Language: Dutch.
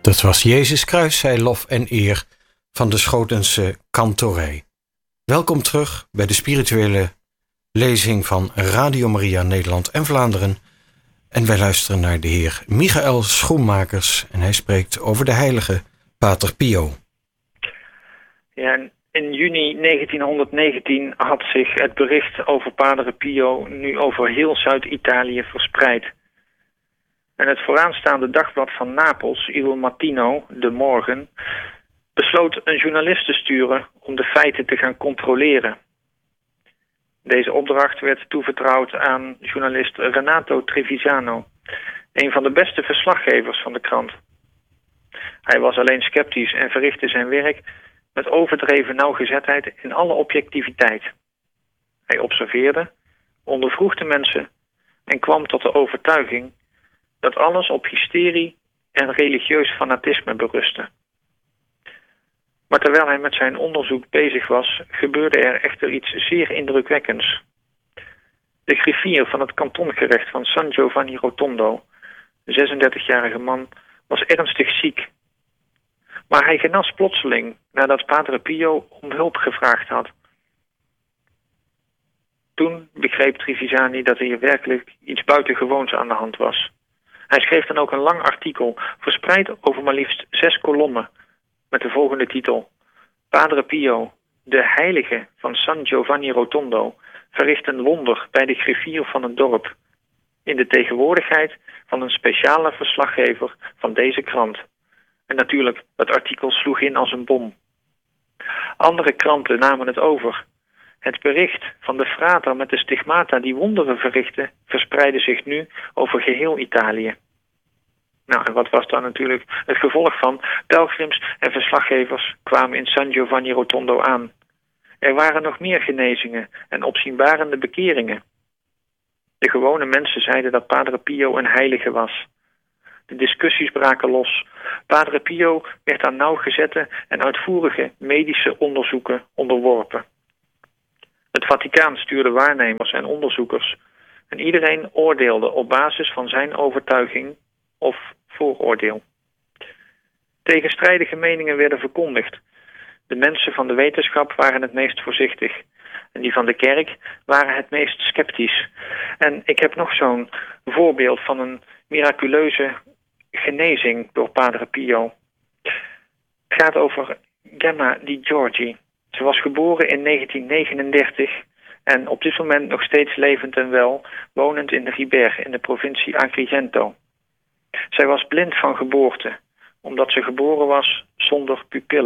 Dat was Jezus Kruis, zij lof en eer van de Schotense kantorij. Welkom terug bij de spirituele lezing van Radio Maria Nederland en Vlaanderen. En wij luisteren naar de heer Michael Schoenmakers en hij spreekt over de heilige Pater Pio. Ja, in juni 1919 had zich het bericht over Padre Pio nu over heel Zuid-Italië verspreid. En het vooraanstaande dagblad van Napels, Il Mattino, De Morgen, besloot een journalist te sturen om de feiten te gaan controleren. Deze opdracht werd toevertrouwd aan journalist Renato Trevisano, een van de beste verslaggevers van de krant. Hij was alleen sceptisch en verrichtte zijn werk met overdreven nauwgezetheid in alle objectiviteit. Hij observeerde, ondervroeg de mensen en kwam tot de overtuiging dat alles op hysterie en religieus fanatisme berustte. Maar terwijl hij met zijn onderzoek bezig was, gebeurde er echter iets zeer indrukwekkends. De griffier van het kantongerecht van San Giovanni Rotondo, een 36-jarige man, was ernstig ziek. Maar hij genas plotseling nadat Padre Pio om hulp gevraagd had. Toen begreep Trevisani dat hier werkelijk iets buitengewoons aan de hand was. Hij schreef dan ook een lang artikel, verspreid over maar liefst 6 kolommen, met de volgende titel: Padre Pio, de heilige van San Giovanni Rotondo, verricht een wonder bij de griffier van het dorp, in de tegenwoordigheid van een speciale verslaggever van deze krant. En natuurlijk, dat artikel sloeg in als een bom. Andere kranten namen het over. Het bericht van de frater met de stigmata die wonderen verrichtte, verspreidde zich nu over geheel Italië. Nou, en wat was dan natuurlijk het gevolg van? Pelgrims en verslaggevers kwamen in San Giovanni Rotondo aan. Er waren nog meer genezingen en opzienbarende bekeringen. De gewone mensen zeiden dat Padre Pio een heilige was. De discussies braken los. Padre Pio werd aan nauwgezette en uitvoerige medische onderzoeken onderworpen. Het Vaticaan stuurde waarnemers en onderzoekers en iedereen oordeelde op basis van zijn overtuiging of vooroordeel. Tegenstrijdige meningen werden verkondigd. De mensen van de wetenschap waren het meest voorzichtig en die van de kerk waren het meest sceptisch. En ik heb nog zo'n voorbeeld van een miraculeuze genezing door Padre Pio. Het gaat over Gemma Di Giorgi. Ze was geboren in 1939 en op dit moment nog steeds levend en wel, wonend in Riber in de provincie Agrigento. Zij was blind van geboorte, omdat ze geboren was zonder pupillen.